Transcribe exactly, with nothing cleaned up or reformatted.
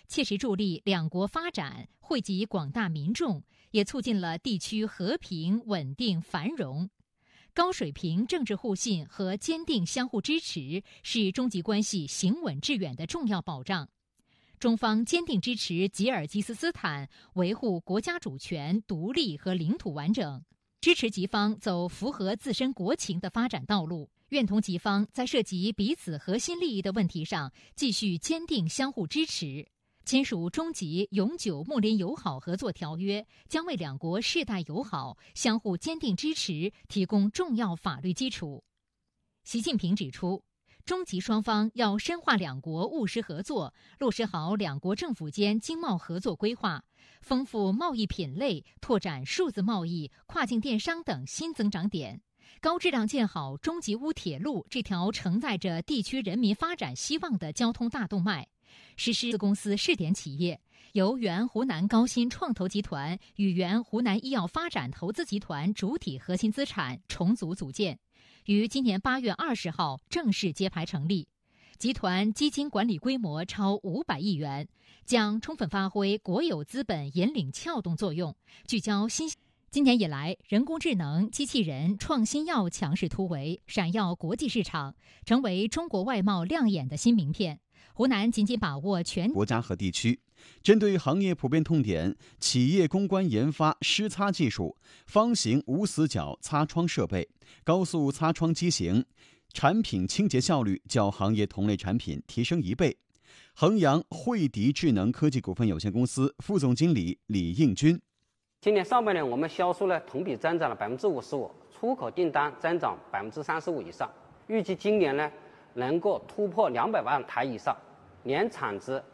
切实助力两国发展，惠及广大民众，也促进了地区和平、稳定、繁荣。高水平政治互信和坚定相互支持是中吉关系行稳致远的重要保障。中方坚定支持吉尔吉斯斯坦维护国家主权、独立和领土完整，支持吉方走符合自身国情的发展道路，愿同吉方在涉及彼此核心利益的问题上继续坚定相互支持。签署中吉永久睦邻友好合作条约，将为两国世代友好、相互坚定支持提供重要法律基础。习近平指出，中吉双方要深化两国务实合作，落实好两国政府间经贸合作规划，丰富贸易品类，拓展数字贸易、跨境电商等新增长点，高质量建好中吉乌铁路这条承载着地区人民发展希望的交通大动脉。实施公司试点企业，由原湖南高新创投集团与原湖南医药发展投资集团主体核心资产重组组建，于今年八月二十号正式揭牌成立。集团基金管理规模超五百亿元，将充分发挥国有资本引领撬动作用，聚焦新。今年以来，人工智能、机器人、创新药强势突围，闪耀国际市场，成为中国外贸亮眼的新名片。湖南紧紧把握全国家和地区，针对行业普遍痛点，企业攻关研发湿擦技术、方形无死角擦窗设备、高速擦窗机型，产品清洁效率较行业同类产品提升一倍。衡阳惠迪智能科技股份有限公司副总经理李应军： 今年上半年我们销售呢同比增长了百分之五十五，出口订单增长百分之三十五以上，预计今年呢能够突破两百万台以上，年产值